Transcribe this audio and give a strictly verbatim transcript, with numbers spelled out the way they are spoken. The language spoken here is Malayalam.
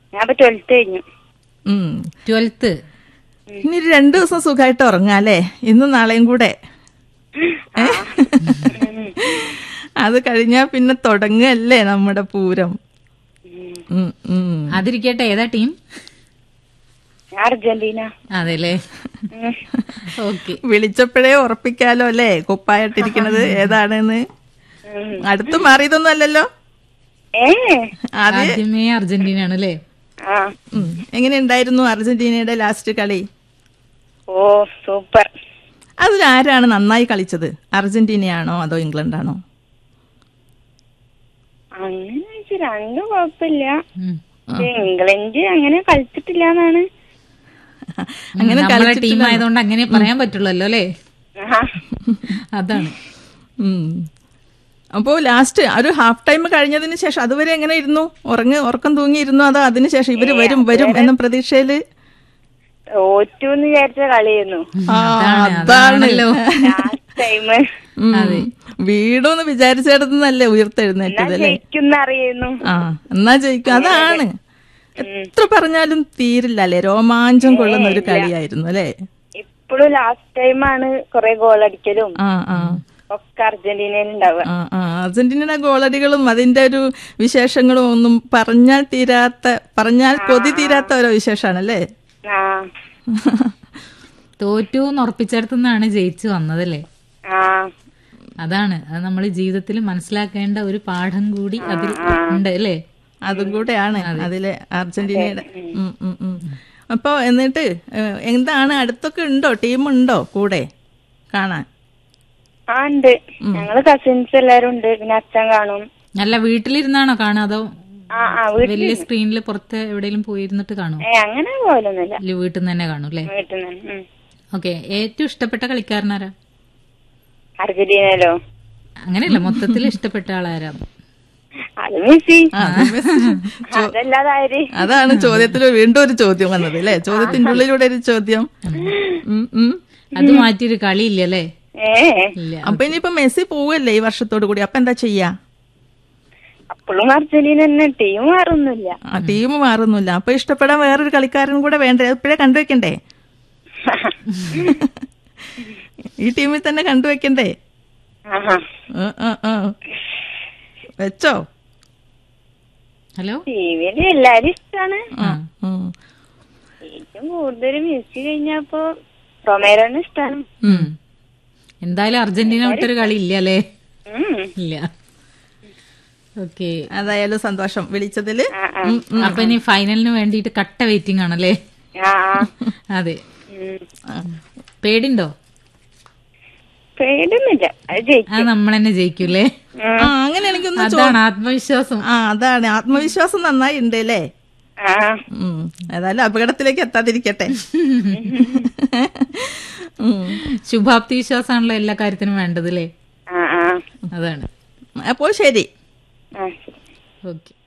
ഞാൻ ഇപ്പൊ ട്വൽത്ത് കഴിഞ്ഞു. ട്വൽത്ത്. ഇനി രണ്ടു ദിവസം സുഖമായിട്ട് ഉറങ്ങാല്ലേ, ഇന്നും നാളെയും കൂടെ. അത് കഴിഞ്ഞാ പിന്നെ തുടങ്ങല്ലേ നമ്മുടെ പൂരം. അതിരിക്കട്ടെ, ഏതാ ടീം? അർജന്റീന. അതെല്ലേ, ഓക്കെ. വിളിച്ചപ്പോഴേ ഉറപ്പിക്കാലോ അല്ലേ കുപ്പായിട്ടിരിക്കണത് ഏതാണെന്ന്. അടുത്ത് മാറിയതൊന്നും അല്ലല്ലോ. ആദ്യമേ അർജന്റീന ആണല്ലേ. എങ്ങനെ ഉണ്ടായിരുന്നു അർജന്റീനയുടെ ലാസ്റ്റ് കളി? ഓ സൂപ്പർ. അതിലാരാണ് നന്നായി കളിച്ചത്, അർജന്റീനയാണോ അതോ ഇംഗ്ലണ്ടാണോ? അങ്ങനെ രണ്ടും കുഴപ്പമില്ല. ഇംഗ്ലണ്ട് അങ്ങനെ കളിച്ചിട്ടില്ല എന്നാണ്. അങ്ങനെ നമ്മളെ ടീം ആയതുകൊണ്ട് അങ്ങനെ പറയാൻ പറ്റുള്ളല്ലോ അല്ലേ. അതാണ്. അപ്പോ ലാസ്റ്റ് ഒരു ഹാഫ് ടൈം കഴിഞ്ഞതിന് ശേഷം അതുവരെ എങ്ങനെ ഇരുന്നു? ഉറങ്ങ് ഉറക്കം തൂങ്ങിയിരുന്നു അതോ അതിനുശേഷം ഇവര് വരും വരും എന്ന പ്രതീക്ഷയില്? തോറ്റൂന്ന് വിചാരിച്ച കളിയായിരുന്നു. അതാണല്ലോ അതെ, വീടോന്ന് വിചാരിച്ചെടുത്തല്ലേ ഉയർത്തെഴുന്നേറ്റതല്ലേ. അറിയുന്നു. ആ എന്നാ ജയിക്കും. അതാണ് എത്ര പറഞ്ഞാലും തീരില്ല അല്ലേ, രോമാഞ്ചം കൊള്ളുന്ന ഒരു കളിയായിരുന്നു അല്ലേ. ഇപ്പോഴും ലാസ്റ്റ് ടൈമാണ് കൊറേ ഗോൾ അടിക്കലും ആ ആ ഒക്കെ അർജന്റീനയിൽ ഉണ്ടാവുക. ആ അർജന്റീനയുടെ ഗോളടികളും അതിന്റെ ഒരു വിശേഷങ്ങളും ഒന്നും പറഞ്ഞാൽ തീരാത്ത, പറഞ്ഞാൽ കൊതി തീരാത്ത ഓരോ വിശേഷാണല്ലേ. തോറ്റു ഉറപ്പിച്ചെടുത്തുനിന്നാണ് ജയിച്ചു വന്നതല്ലേ. അതാണ്, അത് നമ്മൾ ജീവിതത്തിൽ മനസ്സിലാക്കേണ്ട ഒരു പാഠം കൂടി അതിൽ ഉണ്ട് അല്ലേ. അതും കൂടെയാണ് അതിലെ അർജന്റീനയുടെ. അപ്പൊ എന്നിട്ട് എന്താണ്, അടുത്തൊക്കെ ഉണ്ടോ, ടീമുണ്ടോ കൂടെ കാണാൻ? ആ ഉണ്ട്, ഞങ്ങള് കസിൻസ് എല്ലാരും ഉണ്ട്. പിന്നെ അച്ഛൻ കാണും. അല്ല, വീട്ടിലിരുന്നാണോ കാണാ അതോ വലിയ സ്ക്രീനിൽ പുറത്ത് എവിടെയെങ്കിലും പോയിരുന്നിട്ട് കാണും? അങ്ങനെ പോലൊന്നുമില്ല, വീട്ടിൽ നിന്ന് തന്നെ കാണും അല്ലേ. ഓക്കെ. ഏറ്റവും ഇഷ്ടപ്പെട്ട കളിക്കാരനാരാ? അർജന്റീനയിലോ? അങ്ങനെയല്ല, മൊത്തത്തിൽ ഇഷ്ടപ്പെട്ട ആളാരാ? അത് മെസ്സി. അതല്ലാതെ അതാണ് ചോദ്യത്തിൽ വീണ്ടും ഒരു ചോദ്യം വന്നത് അല്ലേ, ചോദ്യത്തിന്റെ ഉള്ളിലൂടെ ഒരു ചോദ്യം. അത് മാറ്റിയൊരു കളിയില്ലല്ലേ. അപ്പൊ ഇനിയിപ്പോ മെസ്സി പോവല്ലേ ഈ വർഷത്തോടു കൂടി, അപ്പൊ എന്താ ചെയ്യാ? അപ്പോഴും അർജന്റീന തന്നെ, ടീം മാറുന്നില്ല. ആ ടീം മാറുന്നില്ല. അപ്പൊ ഇഷ്ടപ്പെടാൻ വേറൊരു കളിക്കാരൻ കൂടെ വേണ്ടേ, ഇപ്പഴേ കണ്ടുവെക്കണ്ടേ? ഈ ടീമിൽ തന്നെ കണ്ടുവെക്കണ്ടേ? വെച്ചോ? ഹലോ, ടീമില് എല്ലാരും ഇഷ്ടാണ്. ഏറ്റവും കൂടുതൽ മെസ്സി കഴിഞ്ഞപ്പോ റൊമേരോനെ ഇഷ്ടാണ്. എന്തായാലും അർജന്റീന വിട്ടൊരു കളി ഇല്ല അല്ലേ. ഇല്ല. ഓക്കെ, അതായാലും സന്തോഷം വിളിച്ചതില്. അപ്പൊ ഇനി ഫൈനലിന് വേണ്ടിട്ട് കട്ട വെയിറ്റിംഗ് ആണല്ലേ. അതെ. പേടിണ്ടോ? പേടിയൊന്നുമില്ല, അത് നമ്മൾ തന്നെ ജയിക്കൂലേ. അങ്ങനെയാണെങ്കിൽ അതാണ് ആത്മവിശ്വാസം. ആ അതാണ് ആത്മവിശ്വാസം നന്നായി ഉണ്ട് അല്ലേ. ഏതായാലും അപകടത്തിലേക്ക് എത്താതിരിക്കട്ടെ. ശുഭാപ്തി വിശ്വാസമാണല്ലോ എല്ലാ കാര്യത്തിനും വേണ്ടത് അല്ലേ. അതാണ്. അപ്പോൾ ശരി. ഓക്കെ.